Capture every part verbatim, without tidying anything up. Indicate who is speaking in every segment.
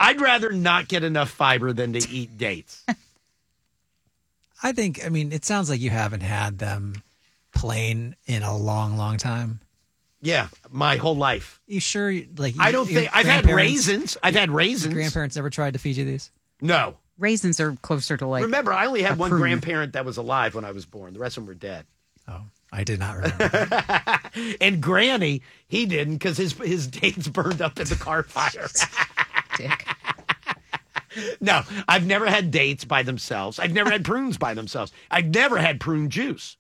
Speaker 1: I'd rather not get enough fiber than to eat dates.
Speaker 2: I think, I mean, it sounds like you haven't had them plain in a long, long time.
Speaker 1: Yeah, my whole life.
Speaker 2: You sure? Like,
Speaker 1: I don't think I've had raisins. I've had raisins.
Speaker 2: Your grandparents never tried to feed you these?
Speaker 1: No.
Speaker 3: Raisins are closer to like.
Speaker 1: Remember, I only had one
Speaker 3: prune.
Speaker 1: grandparent that was alive when I was born. The rest of them were dead.
Speaker 2: Oh, I did not remember.
Speaker 1: And Granny, he didn't because his his dates burned up in the car fire.
Speaker 3: Dick.
Speaker 1: No, I've never had dates by themselves. I've never had prunes by themselves. I've never had prune juice.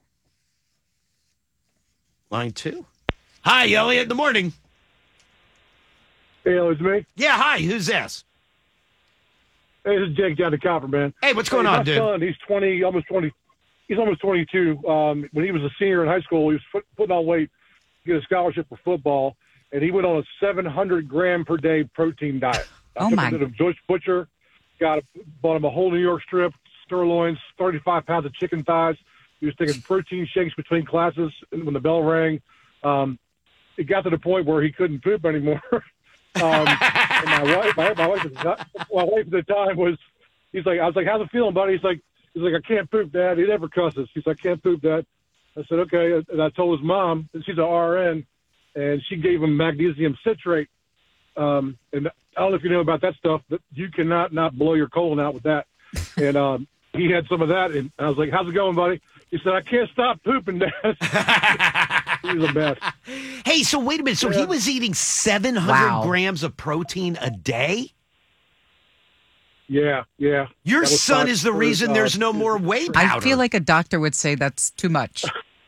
Speaker 1: Line two. Hi, Elliot. In the morning.
Speaker 4: Hey, it's me.
Speaker 1: Yeah, hi. Who's this?
Speaker 4: Hey, this is Jake down to Copper, man.
Speaker 1: Hey, what's going
Speaker 4: hey,
Speaker 1: on,
Speaker 4: my
Speaker 1: dude?
Speaker 4: Son, he's twenty, almost twenty. He's almost twenty-two. Um, when he was a senior in high school, he was put, putting on weight to get a scholarship for football, and he went on a seven hundred gram per day protein diet. I
Speaker 3: Oh
Speaker 4: took
Speaker 3: my!
Speaker 4: him to the Joyce Butcher, got a, bought him a whole New York strip, sirloins, thirty-five pounds of chicken thighs. He was taking protein shakes between classes when the bell rang. Um, it got to the point where he couldn't poop anymore. um, and my wife, my, my wife, at the, my wife at the time was, he's like, I was like, how's it feeling, buddy? He's like, he's like, I can't poop, Dad. He never cusses. He's like, I can't poop, Dad. I said, okay. And I told his mom, and she's an R N, and she gave him magnesium citrate. Um, and I don't know if you know about that stuff, but you cannot not blow your colon out with that. And um, he had some of that, and I was like, how's it going, buddy? He said, I can't stop pooping, Dad. He was the best.
Speaker 1: Hey, so wait a minute. So
Speaker 4: Yeah.
Speaker 1: he was eating seven hundred
Speaker 3: Wow.
Speaker 1: grams of protein a day?
Speaker 4: Yeah, yeah.
Speaker 1: Your
Speaker 4: That was
Speaker 1: son
Speaker 4: five-
Speaker 1: is the
Speaker 4: for,
Speaker 1: reason
Speaker 4: uh,
Speaker 1: there's no more whey powder.
Speaker 3: I feel like a doctor would say that's too much.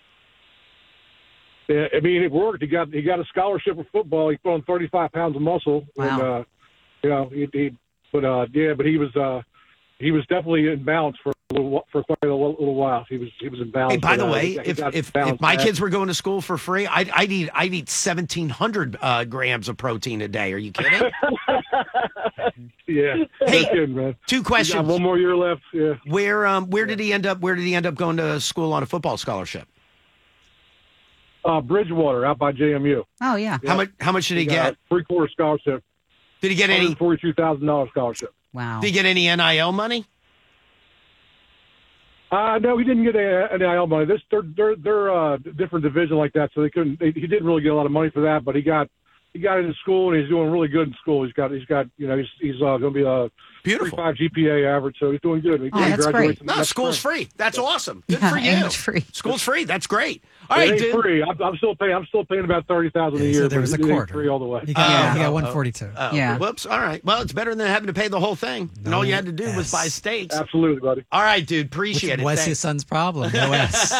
Speaker 4: Yeah, I mean, it worked. He got he got a scholarship for football. He put on thirty-five pounds of muscle.
Speaker 3: Wow.
Speaker 4: And, uh, you know, he, he but uh, yeah, but he was uh, he was definitely in balance for a little, wh- for quite a little, little while. He was he was in balance.
Speaker 1: Hey, by
Speaker 4: but,
Speaker 1: the
Speaker 4: uh,
Speaker 1: way,
Speaker 4: he- he
Speaker 1: if
Speaker 4: got
Speaker 1: if,
Speaker 4: balance
Speaker 1: if my
Speaker 4: back.
Speaker 1: kids were going to school for free, I'd, I'd eat I'd eat seventeen hundred uh, grams of protein a day. Are you kidding?
Speaker 4: yeah,
Speaker 1: Hey,
Speaker 4: no kidding, man.
Speaker 1: Two
Speaker 4: He's got
Speaker 1: questions.
Speaker 4: one more year left. Yeah,
Speaker 1: Where um where did he end up? Where did he end up going to school on a football scholarship?
Speaker 4: uh, Bridgewater out by J M U.
Speaker 3: Oh yeah.
Speaker 1: How much How much did he,
Speaker 4: He
Speaker 1: get?
Speaker 4: got a three quarter scholarship.
Speaker 1: Did he get any?
Speaker 4: Forty-two thousand dollars scholarship.
Speaker 3: Wow.
Speaker 1: Did he get any N I L money?
Speaker 4: Uh, no, he didn't get any N I L money. This they're they're they're uh, different division like that, so they couldn't. They, he didn't really get a lot of money for that, but he got he got into school and he's doing really good in school. He's got he's got you know he's he's uh, going to be a
Speaker 1: Beautiful.
Speaker 4: thirty-five G P A average, so he's doing good. He,
Speaker 3: Oh,
Speaker 4: he
Speaker 3: that's
Speaker 4: graduates
Speaker 3: great.
Speaker 4: in the
Speaker 1: No,
Speaker 4: next
Speaker 1: school's
Speaker 4: spring.
Speaker 1: free. That's awesome. Good
Speaker 3: Yeah,
Speaker 1: for you.
Speaker 3: and it's free.
Speaker 1: School's free. That's great. All
Speaker 4: It
Speaker 1: right,
Speaker 4: ain't
Speaker 1: dude.
Speaker 4: free. I'm, I'm still paying. I'm still paying about thirty thousand a
Speaker 2: Yeah,
Speaker 4: year.
Speaker 2: so there
Speaker 4: but
Speaker 2: was a
Speaker 4: it ain't
Speaker 2: quarter.
Speaker 4: free all the way.
Speaker 2: He got,
Speaker 3: Yeah.
Speaker 2: he got
Speaker 1: Oh,
Speaker 2: one forty-two.
Speaker 1: Oh,
Speaker 3: Yeah.
Speaker 1: Whoops. All right. Well, it's better than having to pay the whole thing. and all you had to do was
Speaker 2: S.
Speaker 1: buy steaks.
Speaker 4: Absolutely, buddy.
Speaker 1: All right, dude.
Speaker 2: Which
Speaker 1: Appreciate it.
Speaker 2: was
Speaker 1: Thanks.
Speaker 2: his son's problem. No S.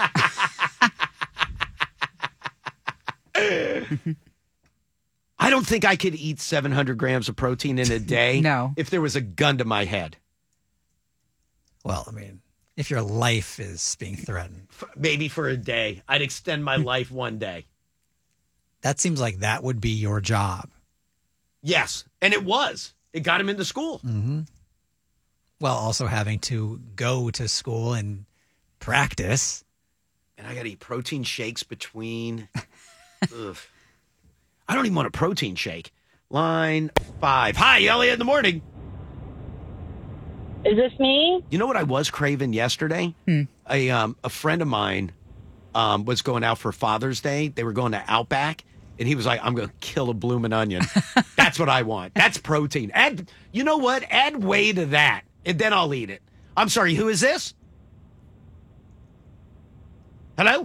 Speaker 1: I don't think I could eat seven hundred grams of protein in a day.
Speaker 3: No.
Speaker 1: If there was a gun to my head.
Speaker 2: Well, I mean, if your life is being threatened,
Speaker 1: F- Maybe for a day. I'd extend my life one day.
Speaker 2: that seems like that would be your job.
Speaker 1: Yes. And it was. It got him into school.
Speaker 2: Mm-hmm. Well, also having to go to school and practice.
Speaker 1: And I got to eat protein shakes between. Ugh. I don't even want a protein shake. Line five. Hi, Elliot in the morning.
Speaker 5: Is this me?
Speaker 1: You know what I was craving yesterday?
Speaker 3: Hmm.
Speaker 1: A um a friend of mine um was going out for Father's Day. They were going to Outback, and he was like, "I'm going to kill a bloomin' onion." That's what I want. That's protein. Add, you know what? Add whey to that, and then I'll eat it. I'm sorry. Who is this? Hello?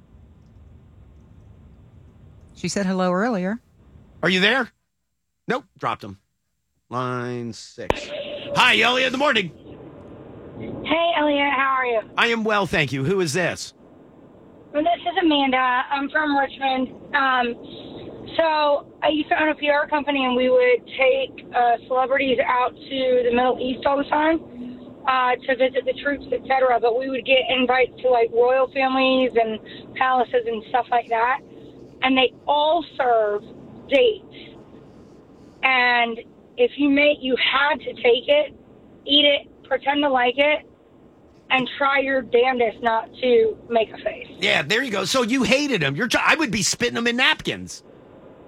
Speaker 3: She said hello earlier.
Speaker 1: Are you there? Nope. Dropped him. Line six. Hi, Elliot in the morning.
Speaker 5: Hey, Elliot, how are you?
Speaker 1: I am well, thank you. Who is this?
Speaker 5: Well, this is Amanda. I'm from Richmond. Um, so I used to own a P R company, and we would take uh, celebrities out to the Middle East all the time uh, to visit the troops, et cetera. But we would get invites to, like, royal families and palaces and stuff like that. And they all serve dates. And if you make, you had to take it, eat it, pretend to like it, and try your damnedest not to make a face.
Speaker 1: Yeah, there you go. So you hated him. You're. T- I would be spitting him in napkins.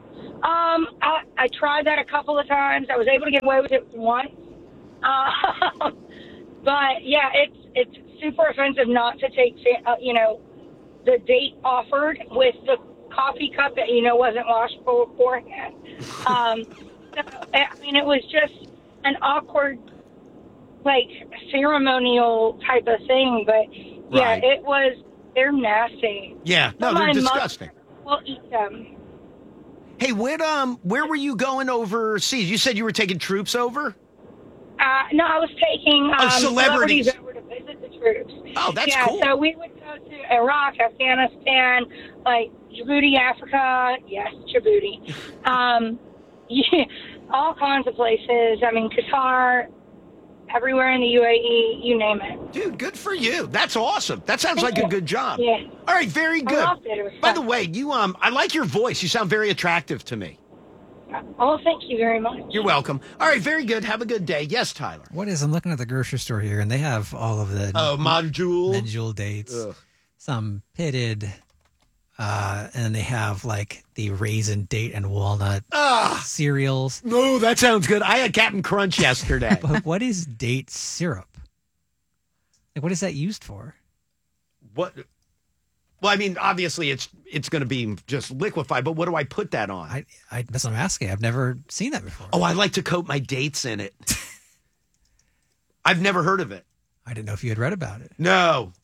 Speaker 5: Um, I, I tried that a couple of times. I was able to get away with it once. Uh, but yeah, it's it's super offensive not to take, uh, you know, the date offered with the coffee cup that you know wasn't washed beforehand. Um, so, I mean, it was just an awkward, like, ceremonial type of thing. But yeah,
Speaker 1: Right.
Speaker 5: it was. They're nasty.
Speaker 1: Yeah, no, they're
Speaker 5: My
Speaker 1: disgusting.
Speaker 5: mother will eat them.
Speaker 1: Hey, where um, where were you going overseas? You said you were taking troops over.
Speaker 5: Uh, no, I was taking um,
Speaker 1: Oh, celebrities.
Speaker 5: over to visit the troops.
Speaker 1: Oh, that's
Speaker 5: yeah,
Speaker 1: cool.
Speaker 5: so we would go to Iraq, Afghanistan, like Djibouti, Africa. Yes, Djibouti. Um, yeah, all kinds of places. I mean, Qatar, everywhere in the U A E, you name it.
Speaker 1: Dude, good for you. That's awesome. That sounds
Speaker 5: Thank
Speaker 1: like a
Speaker 5: you.
Speaker 1: good job.
Speaker 5: Yeah.
Speaker 1: All right, very
Speaker 5: I
Speaker 1: good.
Speaker 5: loved it. It was
Speaker 1: By
Speaker 5: fun.
Speaker 1: the way, you um, I like your voice. You sound very attractive to me.
Speaker 5: Oh, thank you very much.
Speaker 1: You're welcome. All right, very good. Have a good day. Yes, Tyler.
Speaker 2: What is? I'm looking at the grocery store here, and they have all of the
Speaker 1: Oh, module.
Speaker 2: medjool dates,
Speaker 1: Ugh.
Speaker 2: some pitted, uh, and they have like the raisin date and walnut
Speaker 1: Ah,
Speaker 2: cereals.
Speaker 1: no, that sounds good. I had Captain Crunch yesterday.
Speaker 2: But what is date syrup? Like, what is that used for?
Speaker 1: What? Well, I mean, obviously, it's it's going to be just liquefied. But what do I put that on?
Speaker 2: I, I that's what I'm asking. I've never seen that before.
Speaker 1: oh, I like to coat my dates in it. I've never heard of it.
Speaker 2: I didn't know if you had read about it.
Speaker 1: No.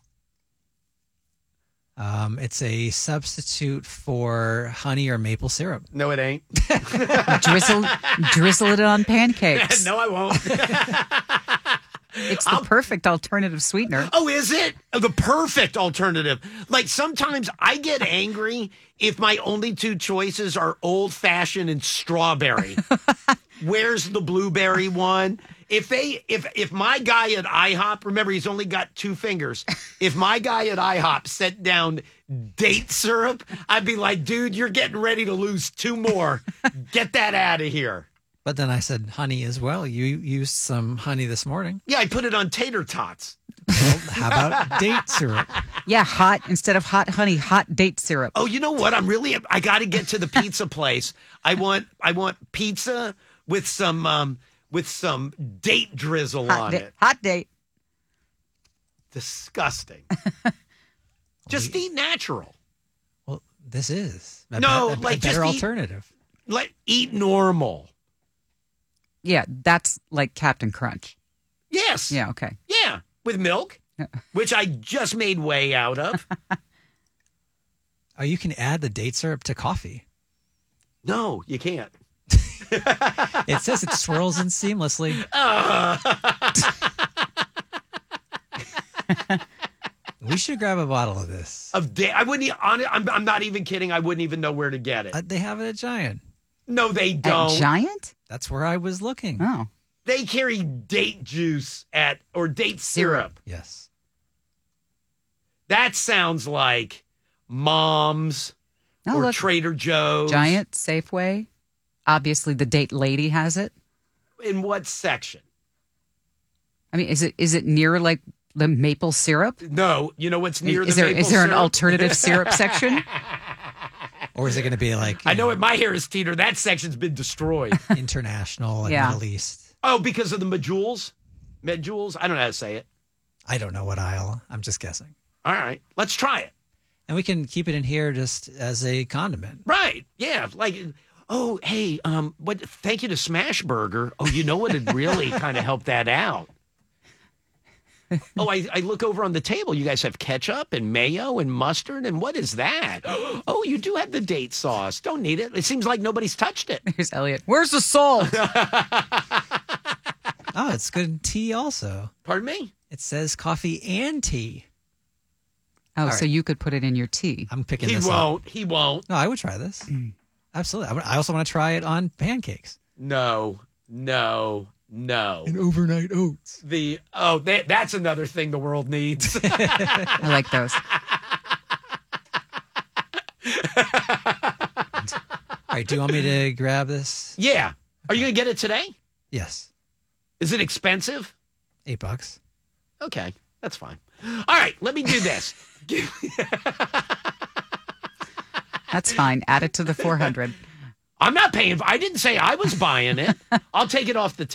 Speaker 2: Um, it's a substitute for honey or maple syrup.
Speaker 1: No, it ain't.
Speaker 3: Drizzle, drizzle it on pancakes.
Speaker 1: no, I won't.
Speaker 3: It's the perfect alternative sweetener.
Speaker 1: Oh, is it? The perfect alternative. Like sometimes I get angry if my only two choices are old fashioned and strawberry. Where's the blueberry one? If they if if my guy at IHOP, remember he's only got two fingers. If my guy at IHOP set down date syrup, I'd be like, dude, you're getting ready to lose two more. Get that out of here.
Speaker 2: But then I said honey as well. You used some honey this morning.
Speaker 1: Yeah, I put it on tater tots.
Speaker 2: Well, how about date syrup?
Speaker 3: Yeah, hot instead of hot honey, hot date syrup.
Speaker 1: Oh, you know what? I'm really I got to get to the pizza place. I want I want pizza with some um with some date drizzle
Speaker 3: hot,
Speaker 1: on
Speaker 3: da-
Speaker 1: it.
Speaker 3: hot date.
Speaker 1: Disgusting. Just eat natural.
Speaker 2: Well, this is a,
Speaker 1: No,
Speaker 2: a, a
Speaker 1: like, just
Speaker 2: better
Speaker 1: eat-
Speaker 2: alternative.
Speaker 1: Like eat normal.
Speaker 3: Yeah, that's like Captain Crunch.
Speaker 1: Yes.
Speaker 3: Yeah, okay.
Speaker 1: Yeah, with milk, which I just made whey out of.
Speaker 2: Oh, you can add the date syrup to coffee.
Speaker 1: No, you can't.
Speaker 2: It says it swirls in seamlessly. We should grab a bottle of this.
Speaker 1: Of da- I wouldn't. e- On it, I'm, I'm not even kidding. I wouldn't even know where to get it.
Speaker 2: Uh, they have it at Giant.
Speaker 1: No, they
Speaker 3: At
Speaker 1: don't.
Speaker 3: Giant?
Speaker 2: That's where I was looking.
Speaker 3: Oh.
Speaker 1: They carry date juice at or date syrup.
Speaker 2: Yes.
Speaker 1: That sounds like Mom's
Speaker 3: Oh,
Speaker 1: or
Speaker 3: look.
Speaker 1: Trader Joe's.
Speaker 3: Giant, Safeway. Obviously, the date lady has it.
Speaker 1: In what section?
Speaker 3: I mean, is it is it near like the maple syrup?
Speaker 1: No, you know what's near
Speaker 3: Is
Speaker 1: the
Speaker 3: there
Speaker 1: maple
Speaker 3: is there an
Speaker 1: syrup?
Speaker 3: alternative syrup section?
Speaker 2: Or is it going to be like
Speaker 1: I
Speaker 2: you
Speaker 1: know at my Harris Teeter, that section's been destroyed.
Speaker 2: international and
Speaker 3: Yeah.
Speaker 2: Middle East?
Speaker 1: Oh, because of the Medjoules? Medjoules? I don't know how to say it.
Speaker 2: I don't know what aisle. I'm just guessing.
Speaker 1: All right, let's try it.
Speaker 2: And we can keep it in here just as a condiment.
Speaker 1: Right. Yeah. Like, oh, hey, um, what? Thank you to Smash Burger. Oh, you know what would really kind of help that out? Oh, I, I look over on the table. You guys have ketchup and mayo and mustard. And what is that? Oh, you do have the date sauce. Don't need it. It seems like nobody's touched it.
Speaker 3: Here's Elliot. Where's the salt?
Speaker 2: Oh, it's good in tea also.
Speaker 1: Pardon me?
Speaker 2: It says coffee and tea.
Speaker 3: Oh,
Speaker 2: All
Speaker 3: so
Speaker 2: right.
Speaker 3: you could put it in your tea.
Speaker 2: I'm picking
Speaker 1: He
Speaker 2: this up.
Speaker 1: won't. He won't.
Speaker 2: No, I would try this. Absolutely. I would- I also want to try it on pancakes.
Speaker 1: No, no, no.
Speaker 2: And overnight oats.
Speaker 1: The oh, that, that's another thing the world needs.
Speaker 3: I like those.
Speaker 2: All right, do you want me to grab this?
Speaker 1: Yeah. Are you gonna get it today?
Speaker 2: Yes.
Speaker 1: Is it expensive?
Speaker 2: Eight bucks.
Speaker 1: Okay, that's fine. All right, let me do this.
Speaker 3: That's fine. Add it to the four hundred.
Speaker 1: I'm not paying. I didn't say I was buying it. I'll take it off the